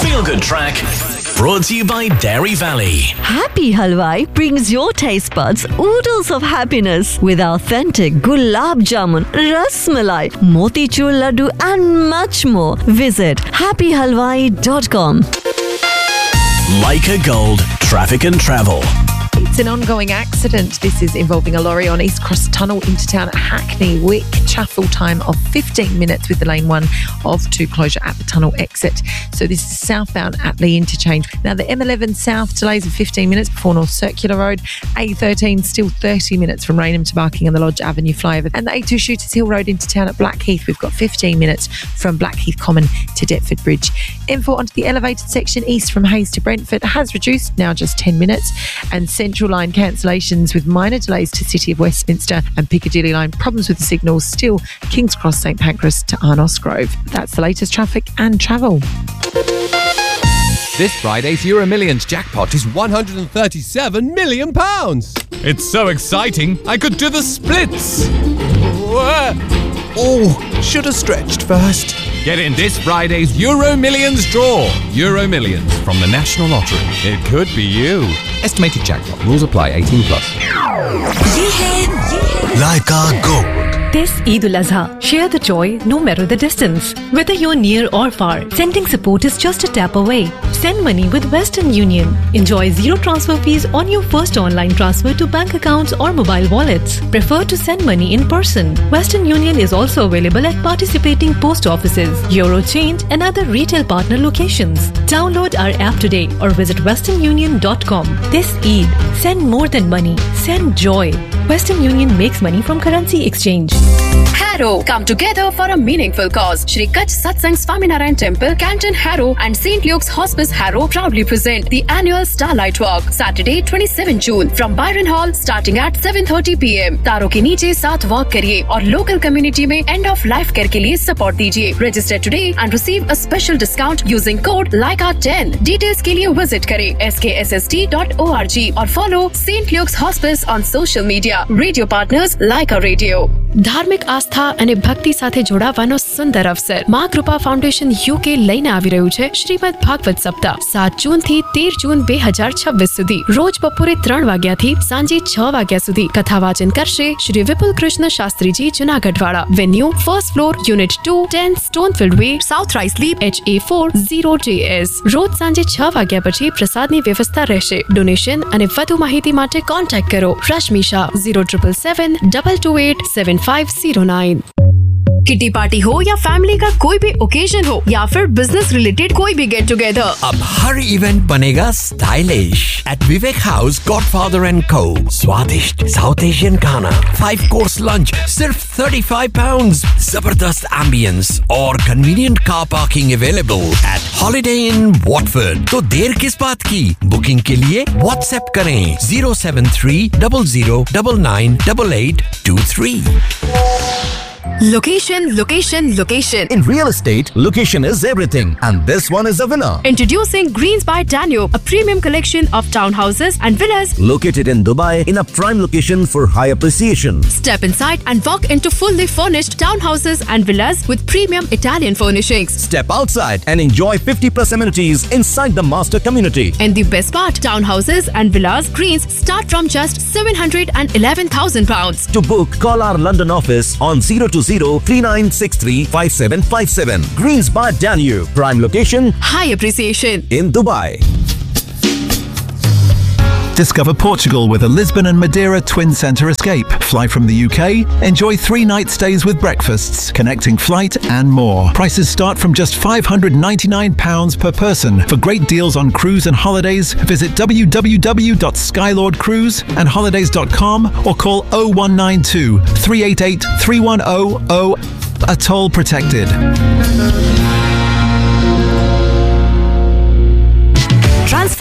Feel Good Track, brought to you by Dairy Valley. Happy Halwai brings your taste buds oodles of happiness with authentic gulab jamun, ras malai, motichur laddu and much more. Visit happyhalwai.com. Leica Gold, Traffic and Travel. It's an ongoing accident. This is involving a lorry on East Cross Tunnel into town at Hackney Wick. Travel time of 15 minutes with the lane 1 of 2 closure at the tunnel exit. So this is southbound at Lee Interchange. Now the M11 South delays of 15 minutes before North Circular Road. A13 still 30 minutes from Rainham to Barking and the Lodge Avenue flyover. And the A2 Shooters Hill Road into town at Blackheath. We've got 15 minutes from Blackheath Common to Deptford Bridge. M4 onto the elevated section east from Hayes to Brentford has reduced, now just 10 minutes. And Central Line cancellations with minor delays to City of Westminster, and Piccadilly Line problems with the signals still King's Cross St Pancras to Arnos Grove. That's the latest traffic and travel. This Friday's Euro Millions jackpot is £137 million. It's so exciting, I could do the splits. Oh, should have stretched first. Get in this Friday's Euro Millions draw. Euro Millions from the National Lottery. It could be you. Estimated jackpot. Rules apply. 18 plus. Leica Gold. This Eid al-Azha, share the joy no matter the distance. Whether you're near or far, sending support is just a tap away. Send money with Western Union. Enjoy zero transfer fees on your first online transfer to bank accounts or mobile wallets. Prefer to send money in person. Western Union is also available at participating post offices, Eurochange and other retail partner locations. Download our app today or visit westernunion.com. This Eid, send more than money. Send joy. Western Union makes money from currency exchange. Harrow, come together for a meaningful cause. Shri Kutch Satsang Swaminarayan Temple, Canton Harrow and St. Luke's Hospice Harrow proudly present the annual Starlight Walk, Saturday 27 June from Byron Hall starting at 7:30 p.m. तारों के नीचे साथ walk करिए और local community में end of life care के लिए support दीजिए. Register today and receive a special discount using code LICA10. Details के लिए विजिट करें skssd.org और follow St. Luke's Hospice on social media. Radio partners Leica Radio. ધાર્મિક આસ્થા અને ભક્તિ સાથે જોડાવાનો સુંદર અવસર મા કૃપા ફાઉન્ડેશન યુકે લઈને આવી રહ્યું છે શ્રીમદ ભાગવત સપ્તાહ 7 જૂન થી 13 જૂન 2026 સુધી રોજ બપોરે 3 વાગ્યાથી સાંજે 6 વાગ્યા સુધી કથા વાચન કરશે શ્રી વિપુલ Krishna Shastriji જુનાગઢવાળા. Venue first floor unit 2 10 સ્ટોનફિલ્ડ way south rice leap HA4 0JS. રોજ સાંજે 6 વાગ્યા પછી પ્રસાદની વ્યવસ્થા રહેશે. ડોનેશન અને વધુ માહિતી માટે કોન્ટેક્ટ કરો રશ્મિ શાહ 0777 228 7509. किटी पार्टी हो या फैमिली का कोई भी ओकेजन हो या फिर बिजनेस रिलेटेड कोई भी गेट टुगेदर, अब हर इवेंट बनेगा stylish eight Vivek house godfather and को. स्वादिष्ट साउथ एशियन खाना, 5 कोर्स लंच सिर्फ £35. जबरदस्त एम्बियंस और convenient car parking available at holiday in Watford. तो देर किस बात की? बुकिंग के लिए व्हाट्सएप करें 07300998823. Location, location, location. In real estate, location is everything, and this one is a winner. Introducing Greens by Danube, a premium collection of townhouses and villas located in Dubai in a prime location for high appreciation. Step inside and walk into fully furnished townhouses and villas with premium Italian furnishings. Step outside and enjoy 50+ amenities inside the master community. And the best part, townhouses and villas Greens start from just £711,000. To book, call our London office on 02039635757. Greens by Danube, prime location, high appreciation in Dubai. Discover Portugal with a Lisbon and Madeira twin centre escape. Fly from the UK, enjoy 3-night stays with breakfasts, connecting flight and more. Prices start from just £599 per person. For great deals on cruise and holidays, visit www.skylordcruiseandholidays.com or call 0192 388 3100. Atoll protected. Transfer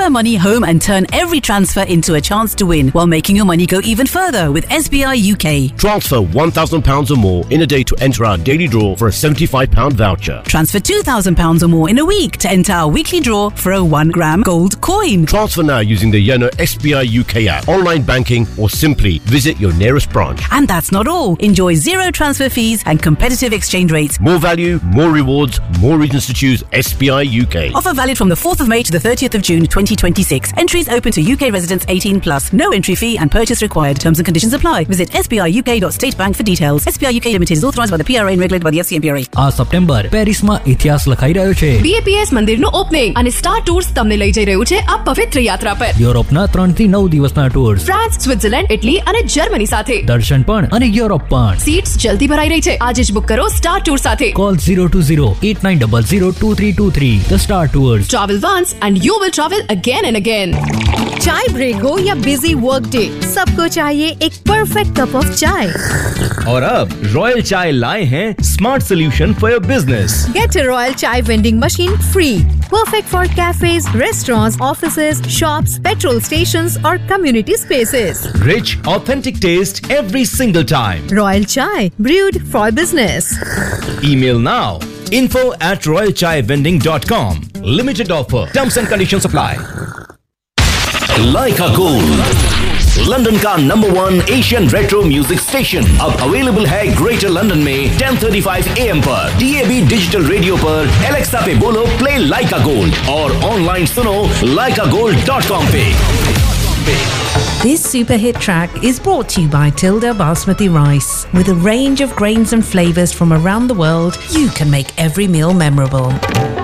Transfer money home and turn every transfer into a chance to win while making your money go even further with SBI UK. Transfer £1,000 or more in a day to enter our daily draw for a £75 voucher. Transfer £2,000 or more in a week to enter our weekly draw for a 1 gram gold coin. Transfer now using the Yono SBI UK app, online banking, or simply visit your nearest branch. And that's not all. Enjoy zero transfer fees and competitive exchange rates. More value, more rewards, more reasons to choose SBI UK. Offer valid from the 4th of May to the 30th of June 2026. Entries open to UK residents 18+. No entry fee and purchase required. Terms and conditions apply. Visit sbiuk.statebank for details. SBI UK Limited is authorised by the PRA and regulated by the FCMPRA. આ September પેરિસમાં ઇતિહાસ લખાઈ રહ્યો છે. BAPS મંદિરનું opening અને star tours તમને લઈ જઈ રહ્યું છે આ પવિત્ર યાત્રા પર. યુરોપના 3 થી 9 દિવસના ટૂર્સ. ફ્રાન્સ, સ્વિટ્ઝરલેન્ડ, ઇટલી અને જર્મની સાથે. દર્શન પણ અને યુરોપ પણ. સીટ્સ જલ્દી ભરાઈ રહી છે. આજે જ બુક કરો સ્ટાર ટૂર સાથે. Call 020-8900-2323. The Star Tours. Travel once and you will travel again and again. चाय ब्रेक हो या बिजी वर्क डे, सबको चाहिए एक परफेक्ट कप ऑफ चाय. और अब रॉयल चाय लाए हैं smart solution for your business. Get a Royal Chai vending machine free. Perfect for cafes, restaurants, offices, shops, petrol stations or community spaces. Rich, authentic taste every single time. Royal Chai, brewed for business. Email now. info@royalchaivending.com. Limited offer. Terms and conditions apply. Leica Gold, London का number 1 Asian retro music station अब available है greater London में 10:35 AM पर DAB digital radio पर Alexa पे बोलो play लाइका gold और online सुनो laikagold.com पे. This super hit track is brought to you by Tilda Basmati Rice. With a range of grains and flavors from around the world, you can make every meal memorable.